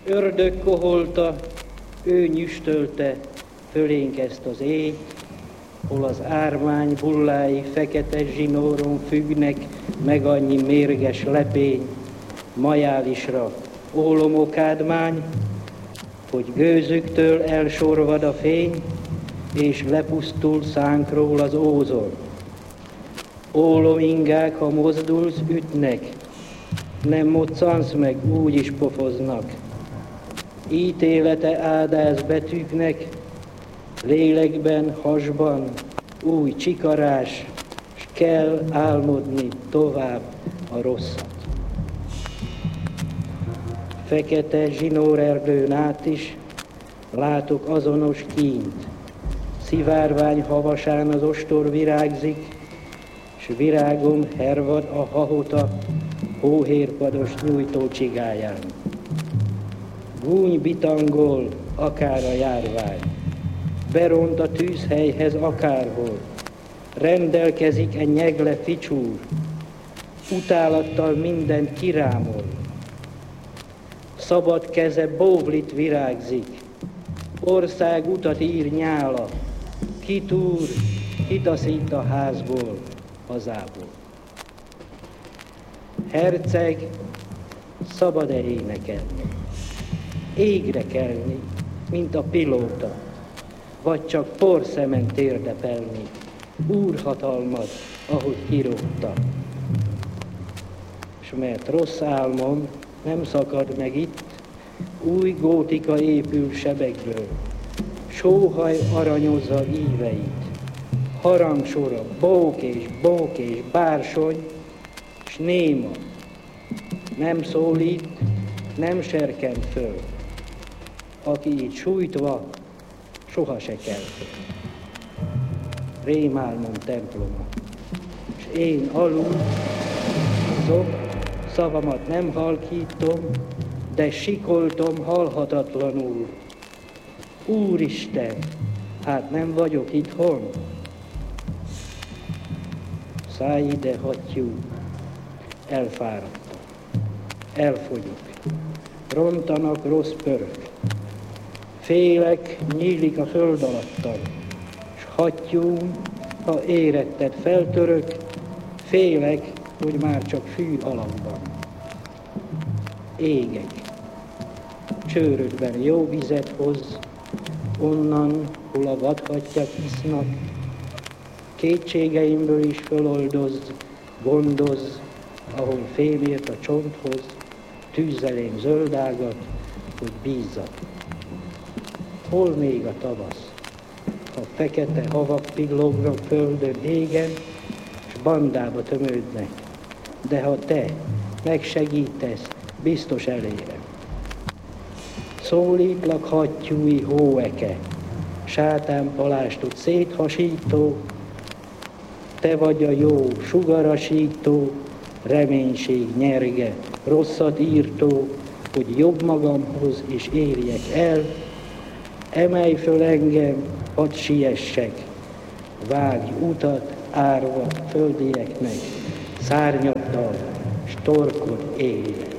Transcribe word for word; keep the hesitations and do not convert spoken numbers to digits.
ördög koholta, ő nyüstölte fölénk ezt az éjt, hol az ármány bullái fekete zsinóron függnek, meg annyi mérges lepény, majálisra ólomokádmány, hogy gőzüktől elsorvad a fény, és lepusztul szánkról az ózon. Ólomingák, ha mozdulsz, ütnek, nem moccansz meg, úgy is pofoznak. Ítélete áldáz betűknek, lélekben, hasban, új csikarás, s kell álmodni tovább a rosszat. Fekete zsinórerdőn át is látok azonos kínt, szivárvány havasán az ostor virágzik, s virágom hervad a hahota hóhérpados nyújtó csigáján. Gúny bitangol, akár a járvány, beront a tűzhelyhez akárhol, rendelkezik egy nyegle ficsúr, utálattal mindent kirámol. Szabad keze bóblit virágzik, ország utat ír nyála, kitúr, kitaszít a házból, hazából. Herceg, szabad-e énekelni, égre kelni, mint a pilóta, vagy csak porszemen térdepelni, úrhatalmat, ahogy kirótta. S mert rossz álmom nem szakad meg itt, új gótika épül sebekből, sóhaj aranyozza íveit, harangsora, bókés, bókés, bársony, s néma, nem szólít, nem serkent föl, aki így sújtva soha se kell föl. Rémálmom temploma, s én alul azok, szavamat nem halkítom, de sikoltom halhatatlanul. Úristen, hát nem vagyok itthon? Szállj ide, hattyú, elfáradtam, elfogyok, rontanak rossz pörök. Félek, nyílik a föld alattam, s hattyúm, ha éretted feltörök, félek, hogy már csak fű alakban. Égek, csőrödben jó vizet hoz, onnan, hol a vadhattyák isznak, kétségeimből is föloldoz, gondoz, ahol félért a csonthoz, tűzzelém zöldágat, hogy bízzak. Hol még a tavasz, ha fekete havak pillognak földön égen, s bandába tömődnek, de ha te megsegítesz, biztos elérem. Szólítlak, hattyúi hóeke, sátán palástot széthasító, te vagy a jó, sugarasító, reménység nyerge, rosszat írtó, hogy jobb magamhoz is érjek el. Emelj föl engem, hadd siessek, vágj utat árva földieknek, szárnyaddal, s torkod éljen.